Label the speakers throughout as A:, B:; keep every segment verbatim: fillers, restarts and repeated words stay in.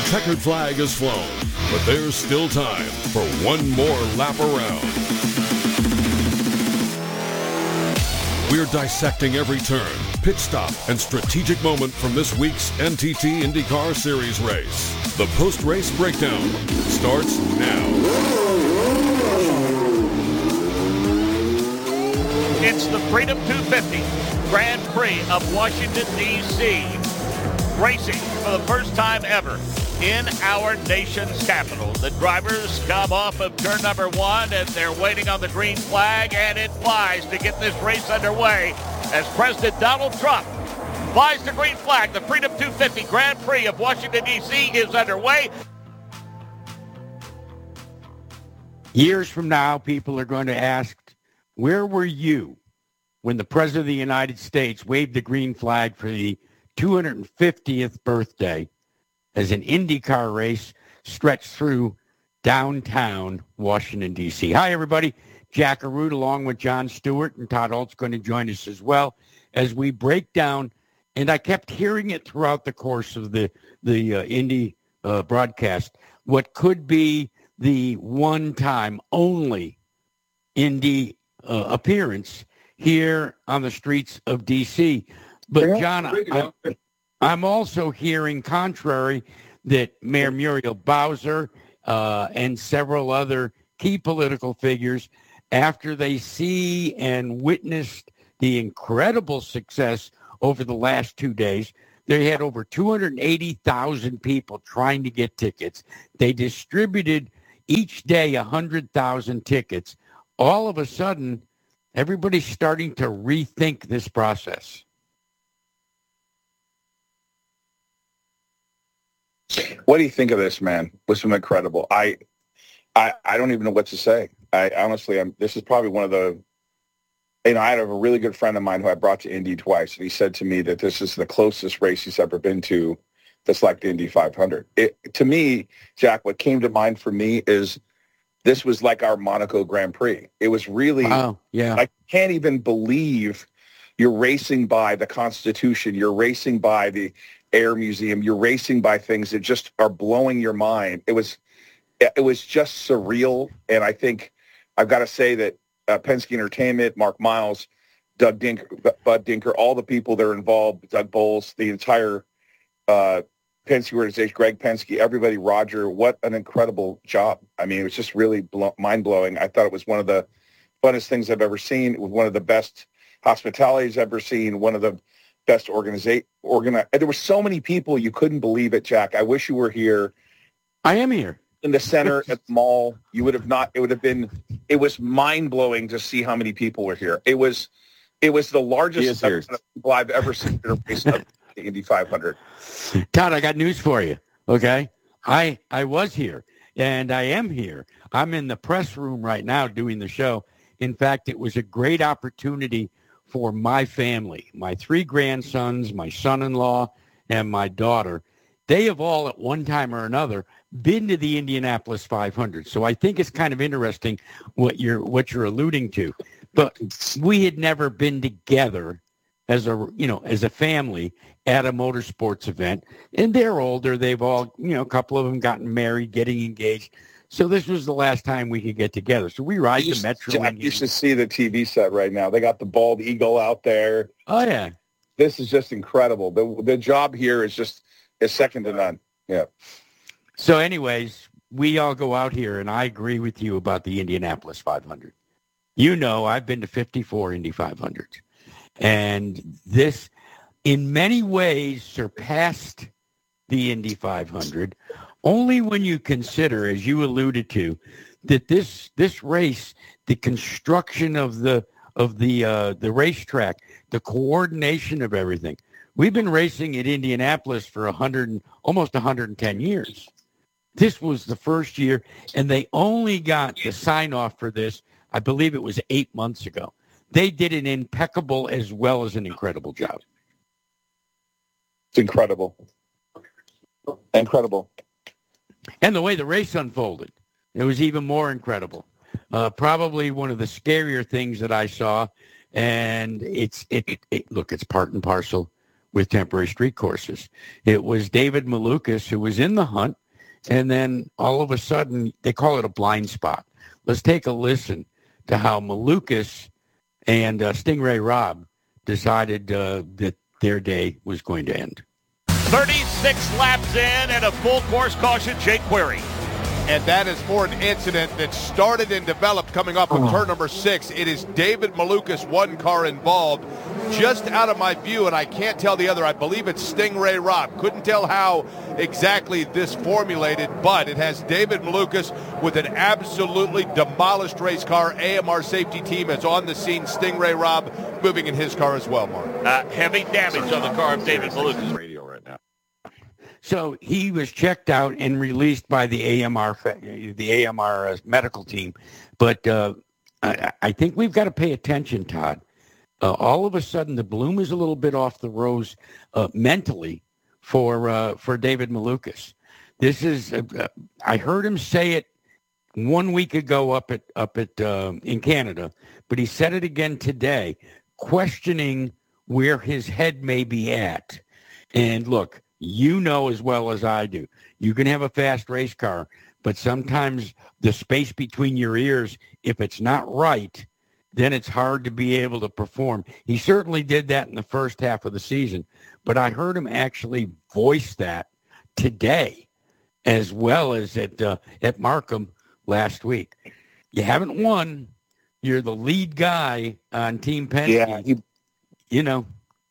A: checkered flag has flown, but there's still time for one more lap around. We're dissecting every turn, pit stop, and strategic moment from this week's N T T IndyCar Series race. The post-race breakdown starts now.
B: It's the Freedom two fifty Grand Prix of Washington, D C Racing for the first time ever in our nation's capital. The drivers come off of turn number one, and they're waiting on the green flag, and it flies to get this race underway as President Donald Trump flies the green flag. The Freedom two fifty Grand Prix of Washington, D C is underway.
C: Years from now, people are going to ask, where were you when the President of the United States waved the green flag for the two hundred fiftieth birthday as an IndyCar race stretched through downtown Washington, D C? Hi, everybody. Jack Arute along with John Stewart, and Todd Holt's going to join us as well as we break down, and I kept hearing it throughout the course of the, the uh, Indy uh, broadcast, what could be the one-time only Indy uh, appearance here on the streets of D C. But, John, I, I'm also hearing contrary that Mayor Muriel Bowser uh, and several other key political figures, after they see and witnessed the incredible success over the last two days, they had over two hundred eighty thousand people trying to get tickets. They distributed each day one hundred thousand tickets. All of a sudden, everybody's starting to rethink this process.
D: What do you think of this, man? It was incredible. I, I, I don't even know what to say. I honestly, I'm, this is probably one of the, you know, I had a really good friend of mine who I brought to Indy twice, and he said to me that this is the closest race he's ever been to that's like the Indy five hundred. It, to me, Jack, what came to mind for me is this was like our Monaco Grand Prix. It was really,
C: wow, yeah.
D: I can't even believe you're racing by the Constitution. You're racing by the Air Museum. You're racing by things that just are blowing your mind. It was, it was just surreal. And I think I've got to say that uh, Penske Entertainment, Mark Miles, Doug Dinker, Bud Dinker, all the people that are involved, Doug Bowles, the entire uh, Penske organization, Greg Penske, everybody, Roger, what an incredible job. I mean, it was just really blow, mind-blowing. I thought it was one of the funnest things I've ever seen. It was one of the best hospitalities I've ever seen, one of the best organization. Organi- there were so many people, you couldn't believe it, Jack. I wish you were here.
C: I am here.
D: In the center at the mall. You would have not, it would have been, it was mind-blowing to see how many people were here. It was, it was the largest amount of people I've ever seen in a race of the Indy five hundred.
C: Todd, I got news for you, okay? I I was here, and I am here. I'm in the press room right now doing the show. In fact, it was a great opportunity for my family, my three grandsons, my son-in-law, and my daughter. They have all at one time or another been to the Indianapolis five hundred. So I think it's kind of interesting what you're what you're alluding to. But we had never been together as a, you know, as a family at a motorsports event. And they're older. They've all, you know, a couple of them gotten married, getting engaged. So this was the last time we could get together. So we ride the Metro.
D: Jack, you should see the T V set right now. They got the bald eagle out there.
C: Oh, yeah.
D: This is just incredible. The the job here is just is second to none. Yeah.
C: So anyways, we all go out here, and I agree with you about the Indianapolis five hundred. You know, I've been to fifty-four Indy five hundreds. And this, in many ways, surpassed the Indy five hundred, only when you consider, as you alluded to, that this this race, the construction of the of the uh, the racetrack, the coordination of everything. We've been racing at Indianapolis for one hundred, almost one hundred ten years. This was the first year, and they only got the sign-off for this, I believe it was eight months ago. They did an impeccable as well as an incredible job.
D: It's incredible. Incredible.
C: And the way the race unfolded, it was even more incredible. Uh, probably one of the scarier things that I saw, and it's, it, it, it look, it's part and parcel with temporary street courses. It was David Malukas who was in the hunt, and then all of a sudden, they call it a blind spot. Let's take a listen to how Malukas and uh, Stingray Robb decided uh, that their day was going to end.
B: thirty-six laps in and a full course caution, Jake Query.
E: And that is for an incident that started and developed coming off of oh. turn number six. It is David Malukas, one car involved, just out of my view, and I can't tell the other. I believe it's Stingray Robb. Couldn't tell how exactly this formulated, but it has David Malukas with an absolutely demolished race car. A M R safety team is on the scene. Stingray Robb moving in his car as well, Mark.
B: Uh, heavy damage on the car of David Malukas. Radio right now.
C: So he was checked out and released by the A M R, the A M R uh, medical team. But uh, I, I think we've got to pay attention, Todd. Uh, all of a sudden, the bloom is a little bit off the rose uh, mentally for uh, for David Malukas. This is uh, uh, I heard him say it one week ago up at up at uh, in Canada, but he said it again today, questioning where his head may be at. And look, you know as well as I do, you can have a fast race car, but sometimes the space between your ears, if it's not right, then it's hard to be able to perform. He certainly did that in the first half of the season, but I heard him actually voice that today as well as at uh, at Markham last week. You haven't won. You're the lead guy on Team Penske.
D: Yeah, he,
C: you know.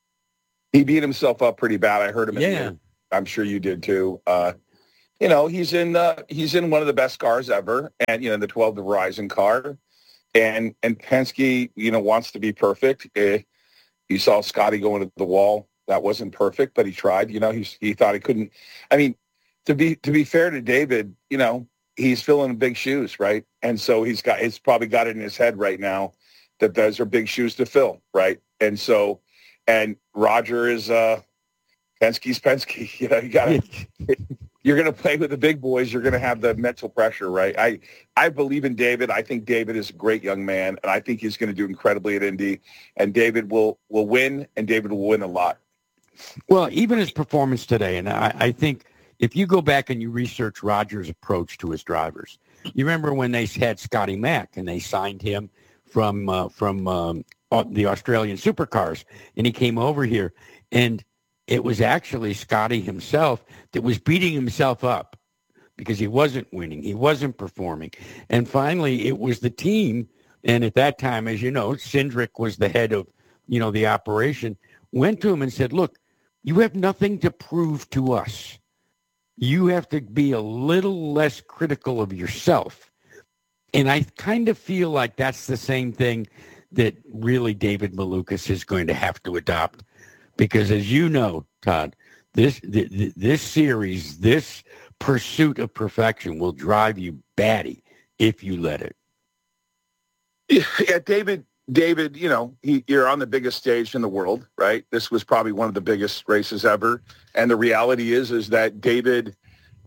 D: He beat himself up pretty bad. I heard him.
C: Yeah.
D: In I'm sure you did too. Uh, you know, he's in uh, he's in one of the best cars ever, and you know the twelve, the Verizon car, and and Penske, you know, wants to be perfect. Uh, you saw Scotty going to the wall. That wasn't perfect, but he tried. You know, he he thought he couldn't. I mean, to be to be fair to David, you know, he's filling big shoes, right? And so he's got he's probably got it in his head right now that those are big shoes to fill, right? And so. And Roger is uh, Penske's Penske. You know, you gotta. You're gonna play with the big boys. You're gonna have the mental pressure, right? I I believe in David. I think David is a great young man, and I think he's going to do incredibly at Indy. And David will will win, and David will win a lot.
C: Well, even his performance today, and I, I think if you go back and you research Roger's approach to his drivers, you remember when they had Scotty Mack and they signed him from uh, from. Um, the Australian supercars, and he came over here, and it was actually Scotty himself that was beating himself up because he wasn't winning, he wasn't performing, and finally it was the team, and at that time, as you know, Cindric was the head of, you know, the operation, went to him and said, look, you have nothing to prove to us. You have to be a little less critical of yourself. And I kind of feel like that's the same thing that really David Malukas is going to have to adopt, because as you know, Todd, this th- this series, this pursuit of perfection will drive you batty if you let it.
D: Yeah, David. David, you know, he, you're on the biggest stage in the world, right? This was probably one of the biggest races ever, and the reality is, is that David,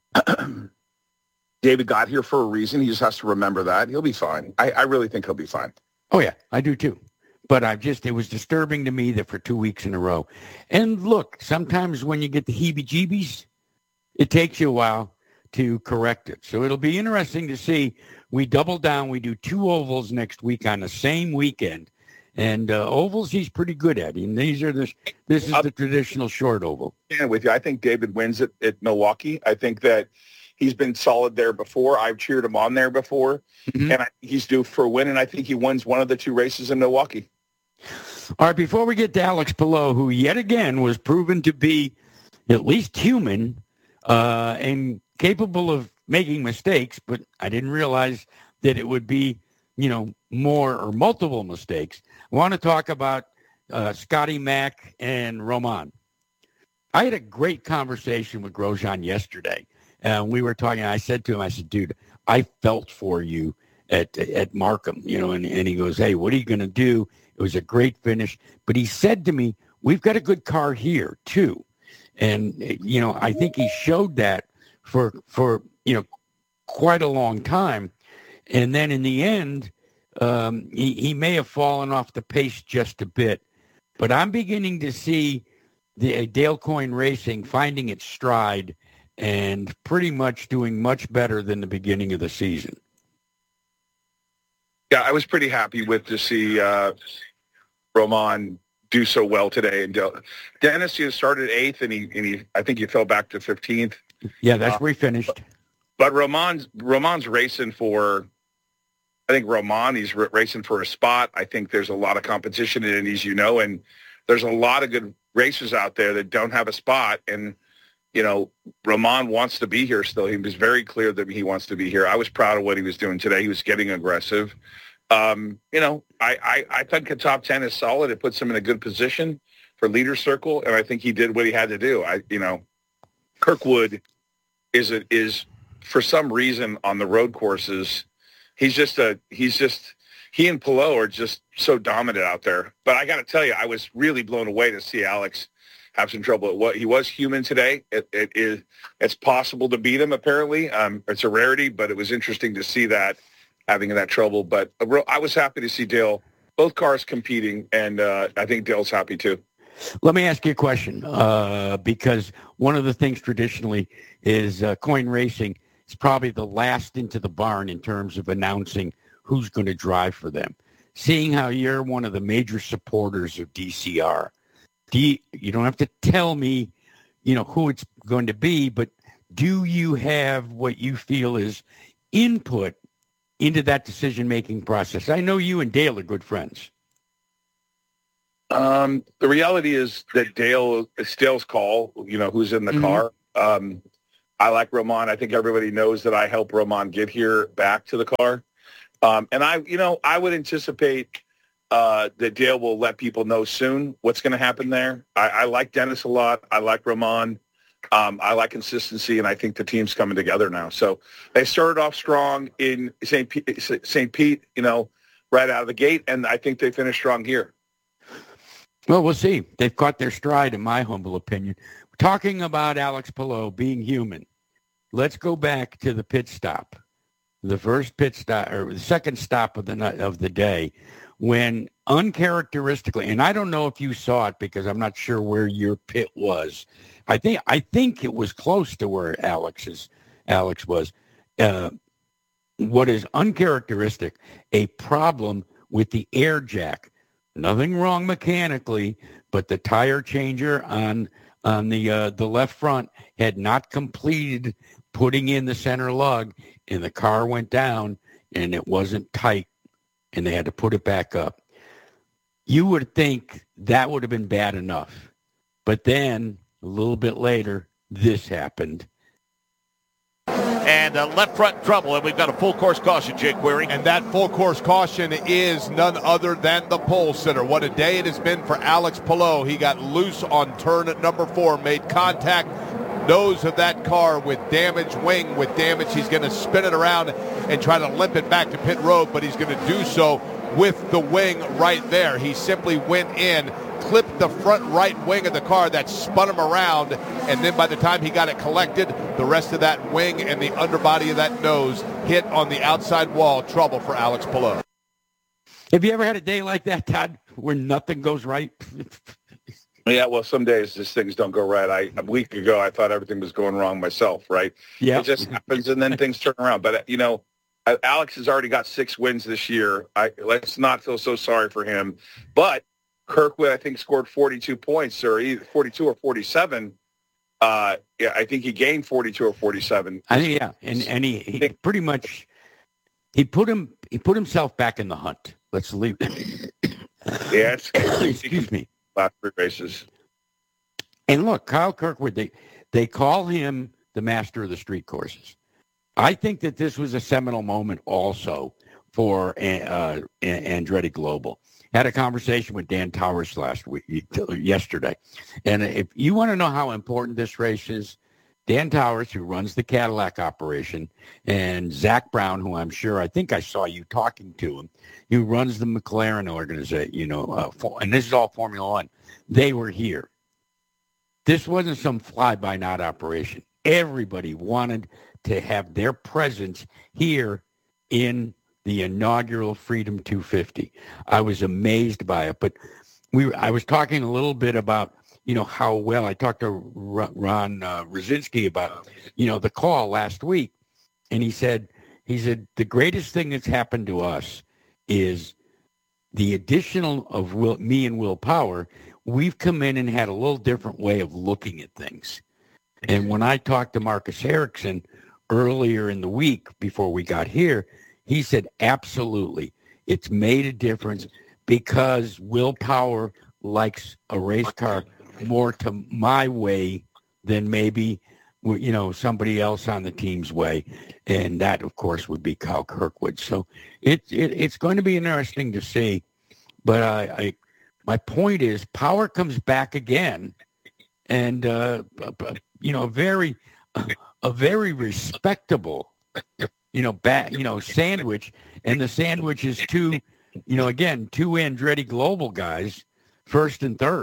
D: David got here for a reason. He just has to remember that. He'll be fine. I, I really think he'll be fine.
C: Oh, yeah, I do too. But I just, it was disturbing to me that for two weeks in a row. And look, sometimes when you get the heebie-jeebies, it takes you a while to correct it. So it'll be interesting to see. We double down. We do two ovals next week on the same weekend. And uh, ovals he's pretty good at. And these are the, this is the traditional short oval.
D: Yeah, with you. I think David wins it at Milwaukee. I think that he's been solid there before. I've cheered him on there before. Mm-hmm. And I, he's due for a win, and I think he wins one of the two races in Milwaukee.
C: All right, before we get to Alex Palou, who yet again was proven to be at least human uh, and capable of making mistakes, but I didn't realize that it would be, you know, more or multiple mistakes. I want to talk about uh, Scotty Mack and Romain. I had a great conversation with Grosjean yesterday. And uh, we were talking, I said to him, I said, dude, I felt for you at at Markham, you know, and, and he goes, hey, what are you going to do? It was a great finish. But he said to me, we've got a good car here, too. And, you know, I think he showed that for, for you know, quite a long time. And then in the end, um, he, he may have fallen off the pace just a bit. But I'm beginning to see the Dale Coyne Racing finding its stride and pretty much doing much better than the beginning of the season.
D: Yeah, I was pretty happy with to see uh, Roman do so well today. And uh, Dennis, you started eighth, and he, and he, I think he fell back to fifteenth.
C: Yeah, that's
D: uh,
C: where he finished.
D: But Roman's Roman's racing for. I think Roman, he's r- racing for a spot. I think there's a lot of competition in Indies, you know, and there's a lot of good racers out there that don't have a spot. And, you know, Roman wants to be here still. He was very clear that he wants to be here. I was proud of what he was doing today. He was getting aggressive. Um, you know, I, I, I think a top ten is solid. It puts him in a good position for leader circle, and I think he did what he had to do. I, you know, Kirkwood is a, is for some reason on the road courses, he's just a he's just he and Palou are just so dominant out there. But I got to tell you, I was really blown away to see Alex have some trouble. What he was human today. It, it is it's possible to beat him. Apparently, um, it's a rarity, but it was interesting to see that having that trouble. But I was happy to see Dale, both cars competing, and uh, I think Dale's happy too.
C: Let me ask you a question, uh, because one of the things traditionally is uh, Coyne Racing is probably the last into the barn in terms of announcing who's going to drive for them. Seeing how you're one of the major supporters of D C R, do you, you don't have to tell me, you know, who it's going to be, but do you have what you feel is input into that decision-making process? I know you and Dale are good friends.
D: Um, the reality is that Dale, it's Dale's call, you know, who's in the mm-hmm. car. Um, I like Roman. I think everybody knows that I helped Roman get here back to the car. Um, and I, you know, I would anticipate uh, that Dale will let people know soon what's going to happen there. I, I like Dennis a lot. I like Roman. Um, I like consistency, and I think the team's coming together now. So they started off strong in Saint Pete, Saint Pete, you know, right out of the gate, and I think they finished strong here.
C: Well, we'll see. They've caught their stride, in my humble opinion. Talking about Alex Palou being human, let's go back to the pit stop, the first pit stop, or the second stop of the night, of the day, when uncharacteristically, and I don't know if you saw it because I'm not sure where your pit was. I think I think it was close to where Alex's Alex was. Uh, what is uncharacteristic? A problem with the air jack. Nothing wrong mechanically, but the tire changer on on the uh, the left front had not completed putting in the center lug, and the car went down, and it wasn't tight, and they had to put it back up. You would think that would have been bad enough, but then a little bit later, this happened.
B: And uh, left front trouble, and we've got a full course caution, Jake Query.
E: And that full course caution is none other than the pole sitter. What a day it has been for Alex Palou. He got loose on turn at number four, made contact, nose of that car with damaged wing, with damage. He's going to spin it around and try to limp it back to pit road, but he's going to do so with the wing right there. He simply went in, clipped the front right wing of the car that spun him around, and then by the time he got it collected, the rest of that wing and the underbody of that nose hit on the outside wall. Trouble for Alex Palou.
C: Have you ever had a day like that, Todd, where nothing goes right?
D: Yeah, well, some days these things don't go right. I a week ago, I thought everything was going wrong myself, right?
C: Yeah.
D: It just happens, and then things turn around. But, you know, Alex has already got six wins this year. I, let's not feel so sorry for him. But Kirkwood, I think, scored forty-two points, or either forty-two or forty-seven. Uh, yeah, I think he gained forty-two or forty-seven.
C: I think, yeah, and and he, he pretty much he put him he put himself back in the hunt. Let's leave.
D: Yeah,
C: excuse me.
D: Last three races.
C: And look, Kyle Kirkwood, they they call him the master of the street courses. I think that this was a seminal moment also for uh, Andretti Global. Had a conversation with Dan Towers last week, yesterday. And if you want to know how important this race is, Dan Towers, who runs the Cadillac operation, and Zach Brown, who I'm sure, I think I saw you talking to him, who runs the McLaren organization, you know, uh, for, and this is all Formula One. They were here. This wasn't some fly-by-night operation. Everybody wanted to have their presence here in the inaugural Freedom two fifty. I was amazed by it, but we I was talking a little bit about you know, how well I talked to Ron uh, Rosinski about, you know, the call last week. And he said, he said, the greatest thing that's happened to us is the additional of Will, me and Will Power. We've come in and had a little different way of looking at things. And when I talked to Marcus Ericsson earlier in the week before we got here, he said, absolutely. It's made a difference because Will Power likes a race car more to my way than maybe, you know, somebody else on the team's way. And that, of course, would be Kyle Kirkwood. So it, it, it's going to be interesting to see. But I, I my point is Power comes back again. And, uh, you know, very, a very respectable, you know, back, you know, sandwich. And the sandwich is two, you know, again, two Andretti Global guys, first and third.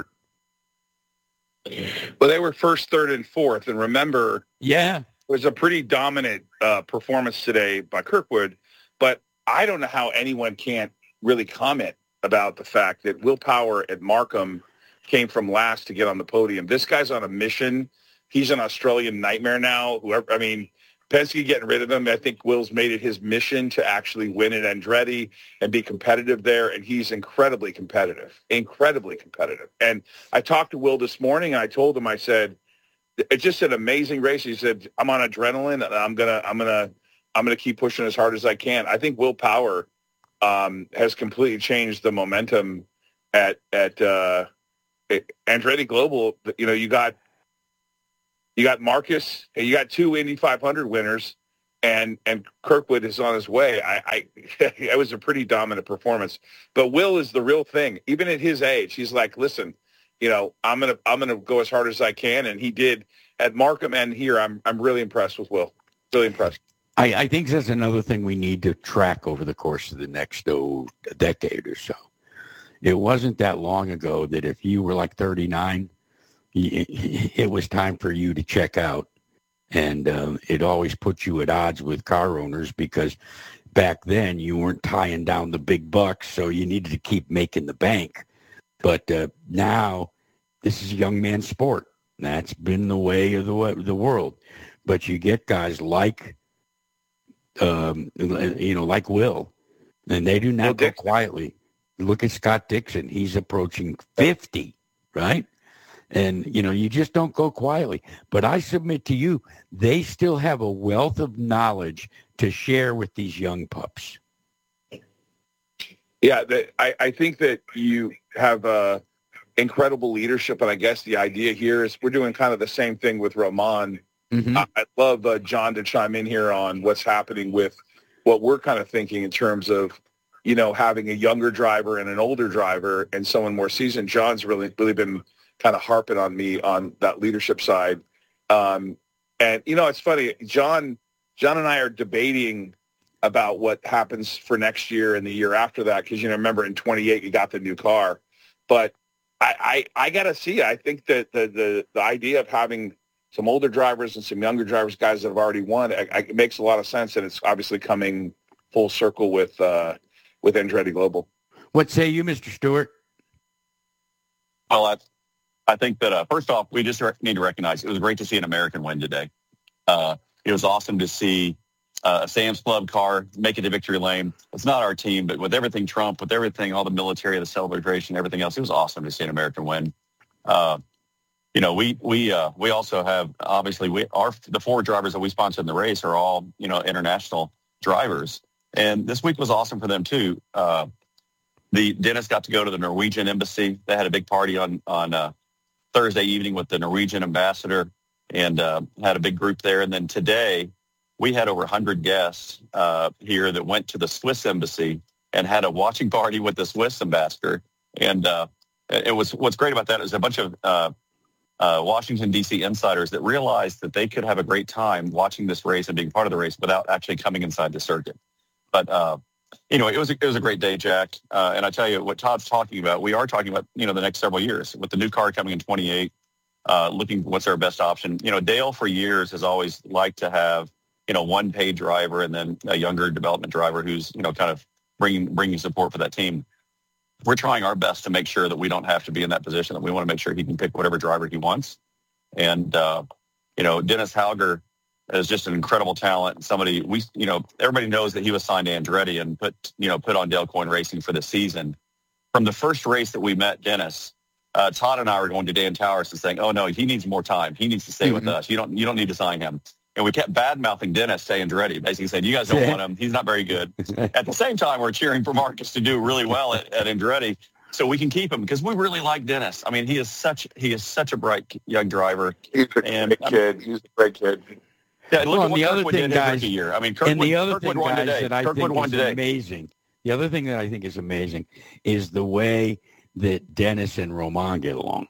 D: Well, they were first, third, and fourth. And remember,
C: yeah,
D: it was a pretty dominant uh, performance today by Kirkwood. But I don't know how anyone can't really comment about the fact that Will Power at Markham came from last to get on the podium. This guy's on a mission. He's an Australian nightmare now. Whoever, I mean, Penske getting rid of him. I think Will's made it his mission to actually win at Andretti and be competitive there, and he's incredibly competitive, incredibly competitive. And I talked to Will this morning, and I told him, I said, it's just an amazing race. He said, I'm on adrenaline, and I'm gonna, I'm gonna, I'm gonna keep pushing as hard as I can. I think Will Power um, has completely changed the momentum at at uh, Andretti Global. You know, you got. You got Marcus, and you got two Indy five hundred winners, and and Kirkwood is on his way. I, I it was a pretty dominant performance. But Will is the real thing. Even at his age, he's like, listen, you know, I'm gonna I'm gonna go as hard as I can, and he did at Markham and here. I'm I'm really impressed with Will. Really impressed.
C: I, I think that's another thing we need to track over the course of the next oh, decade or so. It wasn't that long ago that if you were like thirty-nine. It was time for you to check out. And um, it always puts you at odds with car owners because back then you weren't tying down the big bucks, so you needed to keep making the bank. But uh, now this is a young man's sport. That's been the way of the, the world. But you get guys like, um, you know, like Will, and they do not go quietly. Look at Scott Dixon. He's approaching fifty, right? And, you know, you just don't go quietly. But I submit to you, they still have a wealth of knowledge to share with these young pups.
D: Yeah, the, I, I think that you have uh, incredible leadership. And I guess the idea here is we're doing kind of the same thing with Roman. Mm-hmm. I, I'd love uh, John to chime in here on what's happening with what we're kind of thinking in terms of, you know, having a younger driver and an older driver and someone more seasoned. John's really, really been kind of harping on me on that leadership side. Um, and, you know, it's funny, John, John and I are debating about what happens for next year and the year after that. Cause you know, remember in twenty-eight, you got the new car, but I, I, I got to see, I think that the, the, the idea of having some older drivers and some younger drivers, guys that have already won, I, I, it makes a lot of sense. And it's obviously coming full circle with, uh, with Andretti Global.
C: What say you, Mister Stewart?
F: Well, that's, I think that, uh, first off, we just need to recognize it was great to see an American win today. Uh, it was awesome to see uh, a Sam's Club car make it to victory lane. It's not our team, but with everything Trump, with everything, all the military, the celebration, everything else, it was awesome to see an American win. Uh, you know, we we uh, we also have, obviously, we our the four drivers that we sponsor in the race are all, you know, international drivers. And this week was awesome for them, too. Uh, the Dennis got to go to the Norwegian embassy. They had a big party on, on uh, Thursday evening with the Norwegian ambassador and uh, had a big group there. And then today we had over one hundred guests uh, here that went to the Swiss embassy and had a watching party with the Swiss ambassador. And uh, it was, what's great about that is a bunch of uh, uh, Washington, D C insiders that realized that they could have a great time watching this race and being part of the race without actually coming inside the circuit. But uh, anyway, it was, a, it was a great day, Jack. Uh, and I tell you what Todd's talking about, we are talking about, you know, the next several years with the new car coming in twenty-eight, uh, looking for what's our best option. You know, Dale for years has always liked to have, you know, one paid driver and then a younger development driver who's, you know, kind of bringing, bringing support for that team. we're trying our best to make sure that we don't have to be in that position, that we want to make sure he can pick whatever driver he wants. And, uh, you know, Dennis Hauger is just an incredible talent. Somebody, we, you know, everybody knows that he was signed to Andretti and put, you know, put on Dale Coyne Racing for the season. From the first race that we met Dennis, uh, Todd and I were going to Dan Towers and saying, oh, no, he needs more time. He needs to stay mm-hmm. with us. You don't, you don't need to sign him. And we kept bad-mouthing Dennis to Andretti, basically saying, you guys don't want him. He's not very good. At the same time, we're cheering for Marcus to do really well at, at Andretti so we can keep him because we really like Dennis. I mean, he is such he is such a bright young driver.
D: He's a
F: and,
D: great kid. He's a great kid.
F: Yeah, look
C: well,
F: at what
C: the
F: Kirkwood
C: other thing,
F: did
C: guys,
F: rookie year. I mean, Kirkwood,
C: and the other
F: Kirkwood
C: thing,
F: won
C: guys,
F: today.
C: that I
F: Kirkwood
C: think
F: won
C: is
F: today.
C: amazing, the other thing that I think is amazing is the way that Dennis and Romain get along.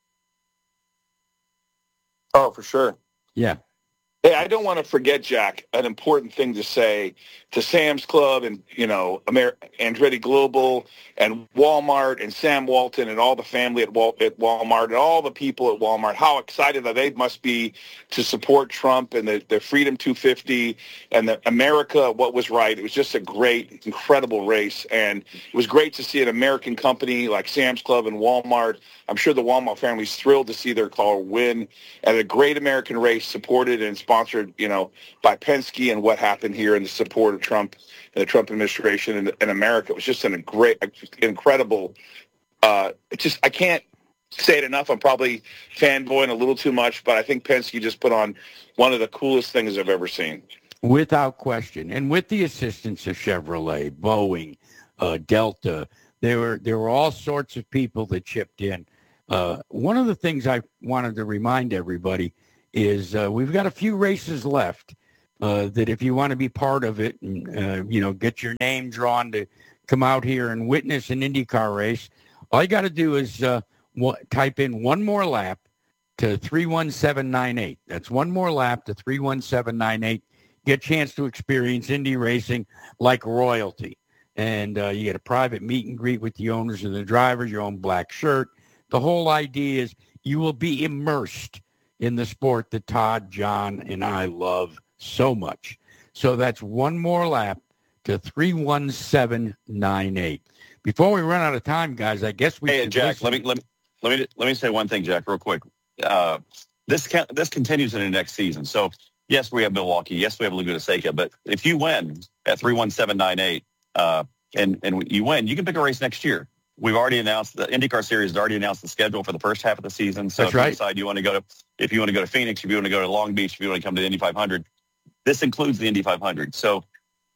D: Oh, for sure.
C: Yeah.
D: Hey, I don't want to forget, Jack, an important thing to say to Sam's Club and, you know, Amer- Andretti Global and Walmart and Sam Walton and all the family at, Wal- at Walmart and all the people at Walmart, how excited that they must be to support Trump and the, the Freedom two fifty and the America, what was right. It was just a great, incredible race. And it was great to see an American company like Sam's Club and Walmart. I'm sure the Walmart family's thrilled to see their car win at a great American race supported and sponsored, you know, by Penske and what happened here in the support of Trump and the Trump administration in, in America. It was just an, a great, incredible, uh, it just, I can't say it enough. I'm probably fanboying a little too much, but I think Penske just put on one of the coolest things I've ever seen.
C: Without question. And with the assistance of Chevrolet, Boeing, uh, Delta, there were, there were all sorts of people that chipped in. Uh, one of the things I wanted to remind everybody is uh, we've got a few races left uh, that if you want to be part of it and, uh, you know, get your name drawn to come out here and witness an IndyCar race, all you got to do is uh, w- type in one more lap to three one seven nine eight. That's one more lap to three one seven nine eight. Get a chance to experience Indy racing like royalty. And uh, you get a private meet and greet with the owners and the drivers, your own black shirt. The whole idea is you will be immersed in the sport that Todd, John, and I love so much. So that's one more lap to three one seven nine eight. Before we run out of time, guys, I guess we.
F: Hey, Jack, let me let me let me let me say one thing, Jack, real quick. Uh, this can, this continues in the next season. So yes, we have Milwaukee. Yes, we have Laguna Seca. But if you win at three one seven nine eight, uh, and and you win, you can pick a race next year. We've already announced the IndyCar Series has already announced the schedule for the first half of the season. So
C: That's
F: if you
C: right.
F: decide you want to go to, if you want to go to Phoenix, if you want to go to Long Beach, if you want to come to the Indy five hundred, this includes the Indy five hundred. So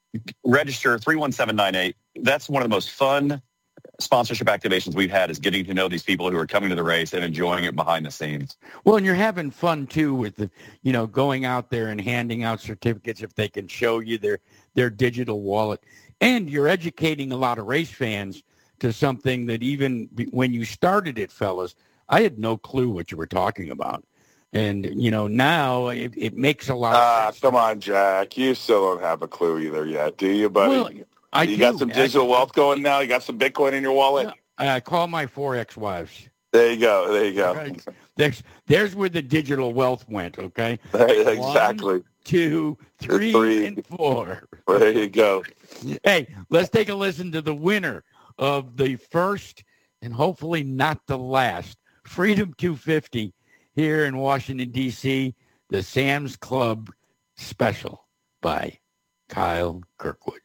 F: register three one seven nine eight. That's one of the most fun sponsorship activations we've had, is getting to know these people who are coming to the race and enjoying it behind the scenes.
C: Well, and you're having fun too with the, you know, going out there and handing out certificates if they can show you their their digital wallet, and you're educating a lot of race fans to something that even when you started it, fellas, I had no clue what you were talking about. And, you know, now it, it makes a lot of
D: Ah,
C: sense.
D: come on, Jack. You still don't have a clue either yet, do you, buddy?
C: Well, I
D: you
C: do.
D: got some digital
C: I,
D: wealth going now? You got some Bitcoin in your wallet?
C: I call my four ex-wives.
D: There you go. There you go.
C: Right. There's, there's where the digital wealth went, okay?
D: Exactly.
C: One, two, three,
D: Three.
C: and four.
D: There you go.
C: Hey, let's take a listen to the winner of the first and hopefully not the last Freedom two fifty here in Washington, D C, the Sam's Club Special by Kyle Kirkwood.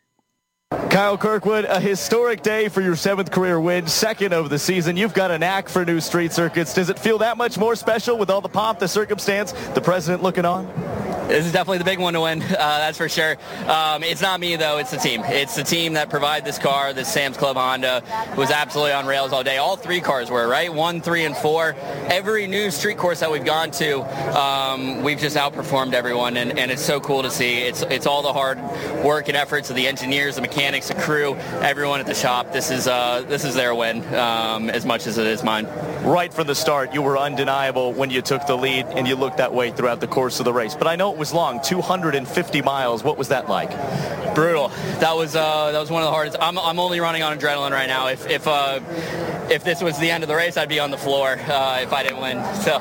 G: Kyle Kirkwood, a historic day for your seventh career win, second of the season. You've got a knack for new street circuits. Does it feel that much more special with all the pomp, the circumstance, the president looking on?
H: This is definitely the big one to win, uh, that's for sure. Um, it's not me, though. It's the team. It's the team that provide this car, this Sam's Club Honda, was absolutely on rails all day. All three cars were, right? One, three, and four. Every new street course that we've gone to, um, we've just outperformed everyone, and, and it's so cool to see. It's it's all the hard work and efforts of the engineers, the mechanics, the crew, everyone at the shop. This is uh, this is their win um, as much as it is mine.
G: Right from the start, you were undeniable when you took the lead, and you looked that way throughout the course of the race. But I know it was long, two hundred fifty miles. What was that like?
H: Brutal. That was uh, that was one of the hardest. I'm I'm only running on adrenaline right now. If if uh, if this was the end of the race, I'd be on the floor uh, if I didn't win. So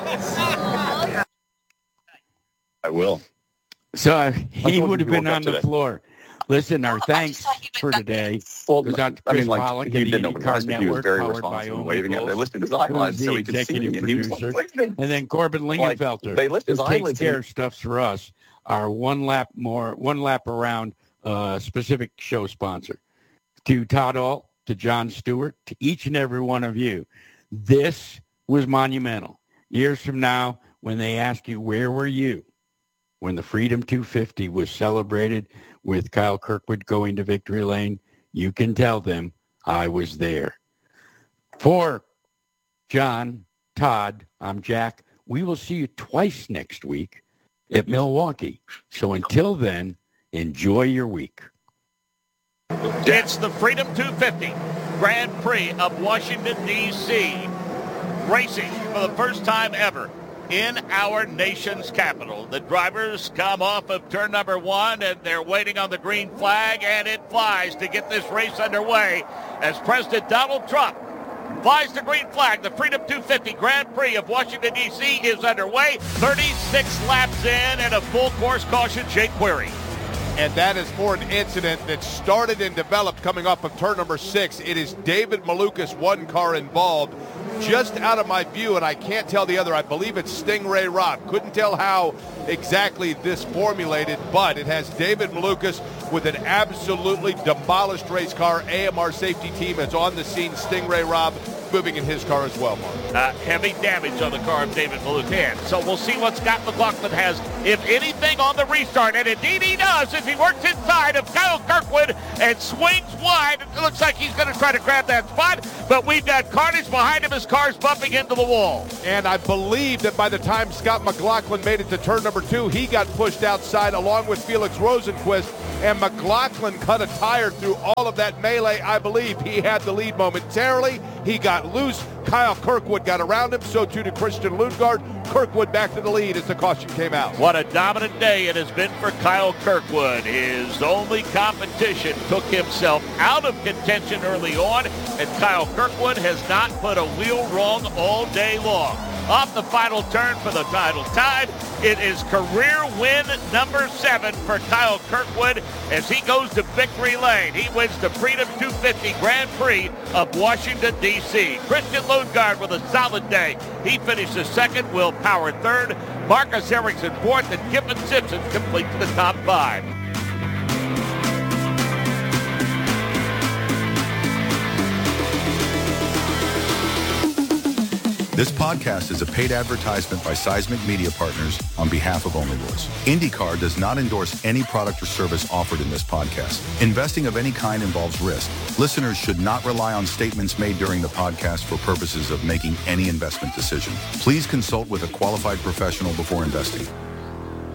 F: I will.
C: So uh, he
F: told
C: would
F: you
C: have been
F: woke up
C: on the
F: today.
C: floor. Listen, our thanks for today
F: Well,
C: goes out to
F: I
C: Chris
F: mean, like,
C: Pollock
F: he
C: and the
F: didn't open
C: IndyCar
F: his eyes, but he was
C: Network,
F: very
C: powered by
F: responsible
C: Owen
F: waving at him. They
C: Bulls,
F: lifted his
C: who
F: eyelids
C: is the
F: so he could see,
C: executive
F: and he was like,
C: producer. And then Corbin
F: Like,
C: Lingenfelter,
F: they lift his
C: who takes
F: eyelids
C: care
F: and-
C: of stuff for us, our one lap more, one lap around uh, specific show sponsor. To Todd Ault, to John Stewart, to each and every one of you, this was monumental. Years from now, when they ask you, where were you when the Freedom two fifty was celebrated with Kyle Kirkwood going to victory lane, you can tell them I was there. For John, Todd, I'm Jack. We will see you twice next week at Milwaukee. So until then, enjoy your week.
B: It's the Freedom two fifty Grand Prix of Washington, D C Racing for the first time ever in our nation's capital. The drivers come off of turn number one, and they're waiting on the green flag, and it flies to get this race underway as President Donald Trump flies the green flag. The Freedom two fifty Grand Prix of Washington, D C is underway. thirty-six laps in and a full course caution, Jake Query.
E: And that is for an incident that started and developed coming off of turn number six. It is David Malukas, one car involved. Just out of my view, and I can't tell the other, I believe it's Stingray Rob. Couldn't tell how exactly this formulated, but it has David Malukas with an absolutely demolished race car. A M R safety team is on the scene. Stingray Rob moving in his car as well, Mark.
B: Uh, heavy damage on the car of David Malukas. So we'll see what Scott McLaughlin has, if anything, on the restart. And indeed he does as he works inside of Kyle Kirkwood and swings wide. It looks like he's going to try to grab that spot, but we've got carnage behind him. His car's bumping into the wall.
E: And I believe that by the time Scott McLaughlin made it to turn number two, he got pushed outside along with Felix Rosenquist, and McLaughlin cut a tire through all of that melee. I believe he had the lead momentarily. He got loose. Kyle Kirkwood got around him. So too did Christian Lundgaard. Kirkwood back to the lead as the caution came out.
B: What a dominant day it has been for Kyle Kirkwood. His only competition took himself out of contention early on, and Kyle Kirkwood has not put a wheel wrong all day long. Off the final turn for the title time, it is career win number seven for Kyle Kirkwood as he goes to victory lane. He wins the Freedom two fifty Grand Prix of Washington, D C Christian Lundgaard with a solid day. He finishes second, Will Power third, Marcus Ericsson fourth, and Kippen Simpson completes the top five.
I: This podcast is a paid advertisement by Seismic Media Partners on behalf of Only Royce. IndyCar does not endorse any product or service offered in this podcast. Investing of any kind involves risk. Listeners should not rely on statements made during the podcast for purposes of making any investment decision. Please consult with a qualified professional before investing.